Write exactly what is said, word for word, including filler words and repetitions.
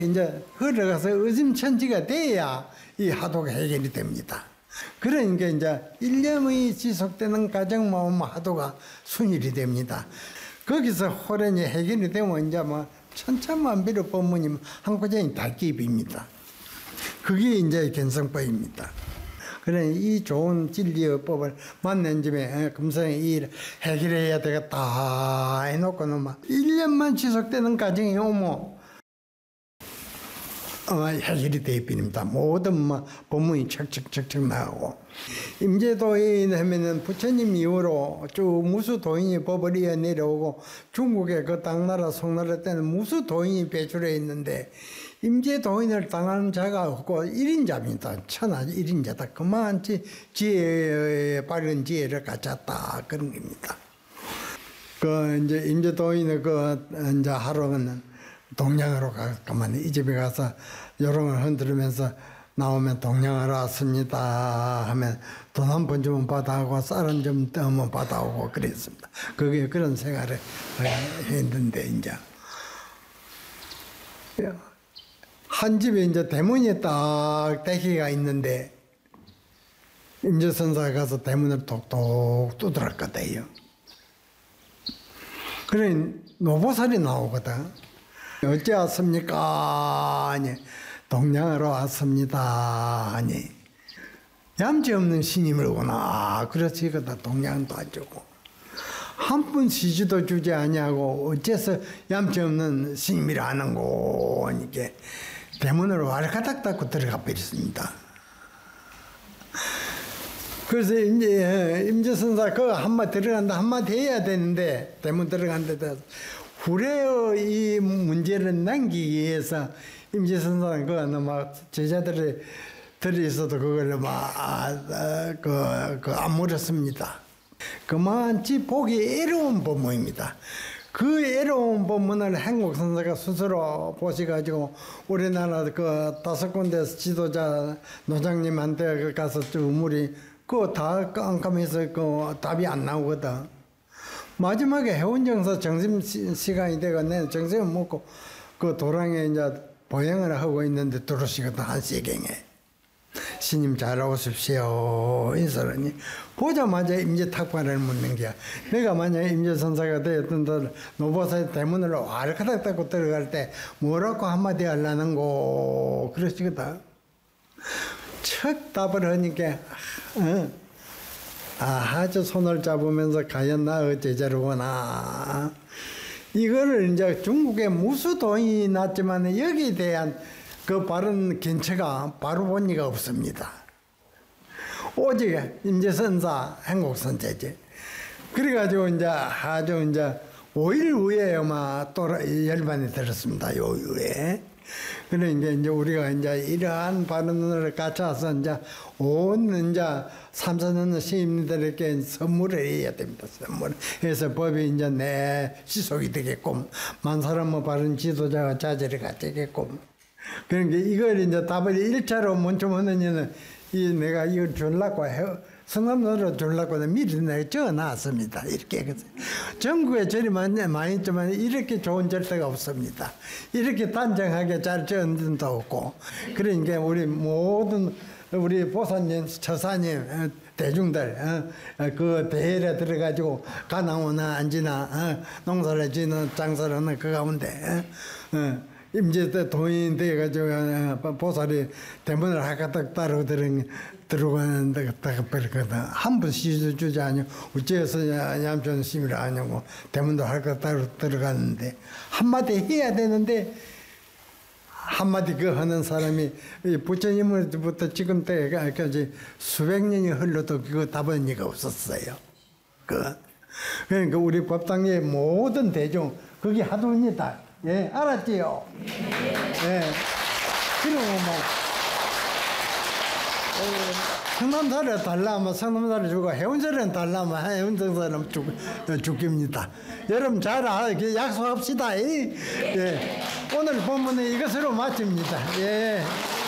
이제 흘러가서 의심천지가 돼야 이 하도가 해결이 됩니다. 그러니까 이제 일념이 지속되는 과정만 하도가 순일이 됩니다. 거기서 호련이 해결이 되면 이제 뭐 천차만비로 법문이 한 구장이 다 끼입니다. 그게 이제 견성법입니다. 그래 이 좋은 진리의 법을 만난 점에 금성이 이 해결해야 되겠다 해놓고는 막 일 년만 지속되는 과정이 오면 어, 해결이 되어버립니다. 모든 뭐 법문이 척척척척 나오고 임제도인 하면은 부처님 이후로 쭉 무수도인이 법을 이어 내려오고 중국의 그 당나라 송나라 때는 무수도인이 배출해 있는데 임제도인을 당하는 자가 없고 일인자입니다. 천하 일인자다. 그만 지혜 빠른 지혜를 갖췄다 그런 겁니다. 그 이제 임제도인의 그 이제 하루는 동양으로 가만 이 집에 가서 요령을 흔들면서 나오면 동양하러 왔습니다 하면 돈 한 번 주면 받아오고 쌀 한 점 떠면 받아오고 그랬습니다. 그게 그런 생활을 했는데 이제 한 집에 이제 대문이 딱 대기가 있는데 임재선사가 가서 대문을 톡톡 두드렸거든요. 그래 노보살이 나오거든. 어째 왔습니까? 아니, 동양하러 왔습니다. 아니, 얌체 없는 스님을 오구나. 그래서 이거 다 동양도 안 주고. 한 푼 시주도 주지 아니하고, 어째서 얌체 없는 스님이라 하는고. 이게 대문으로 와르가닥 닫고 들어가 버렸습니다. 그래서 이제, 임재선사 그 한마디 들어간다, 한마디 해야 되는데, 대문 들어간다. 후래의 이 문제를 남기기 위해서 임재선사는 그 막 제자들이 들어있어도 그걸 막그 그 안 물었습니다. 그만치 보기 애로운 법문입니다. 그 애로운 법문을 한국선사가 스스로 보셔가지고 우리나라 그 다섯 군데 지도자 노장님한테 가서 쭉 물이 그거 다 깜깜해서 그 답이 안 나오거든. 마지막에 해운정서 점심 시간이 되겠네. 점심을 먹고 그 도랑에 이제 보행을 하고 있는데 들어오시거든, 한시경에. 스님 잘 오십시오. 인사하니 보자마자 임재탁발을 묻는 게야. 내가 만약에 임재선사가 되었던 노보사의 대문을 와르카닥 닫고 들어갈 때 뭐라고 한마디 하려는 거 그러시거든. 척 답을 하니까 어. 아, 아주 손을 잡으면서 가연 나의 제자로구나. 이거를 이제 중국의 무수도인이 났지만 여기에 대한 그 바른 견처가 바로 본 리가 없습니다. 오직 임재선사 한국선제지. 그래가지고 이제 아주 이제 오 일 후에 아마 또 열반이 들었습니다. 요 후에. 그러니까 이제 우리가 이제 이러한 발언을 갖춰서 이제 온 이제 삼사년 시인들에게 선물을 해야 됩니다. 선물. 그래서 법이 이제 내 시속이 되겠고, 만 사람의 바른 지도자가 자질을 갖추겠고. 그러니까 이걸 이제 답을 일 차로 먼저 하느냐는 이 내가 이걸 주려고 해요. 성남으로 주려고 미리 내가 적어놨습니다. 이렇게. 전국에 절이 많이, 많이 있지만 이렇게 좋은 절대가 없습니다. 이렇게 단정하게 잘 적은 데도 없고. 그러니까 우리 모든 우리 보사님, 처사님, 대중들, 그 대회에 들어가지고 가나오나 안지나, 농사를 지는 장사를 하는 그 가운데, 임제 때 돈이 돼가지고 보살이 대문을 하가닥 따로 들은 들어가는데 딱 버렸거든. 한 번 시주 주지 아니고 어째서 얌전 심이라 아니고 대문도 할까 따로 들어갔는데 한마디 해야 되는데 한마디 그 하는 사람이 부처님으로부터 지금 때까지 수백 년이 흘러도 그거 답은 리가 없었어요. 그 그러니까 우리 법당의 모든 대중 거기 하도입니다. 예, 알았지요? 예. 그러면 뭐, 어, 성남사를 달라면 성남사를 주고, 해운사를 달라면 해운사를 죽, 죽깁니다. 여러분 잘 알아, 약속합시다. 예. 오늘 본문은 이것으로 마칩니다. 예.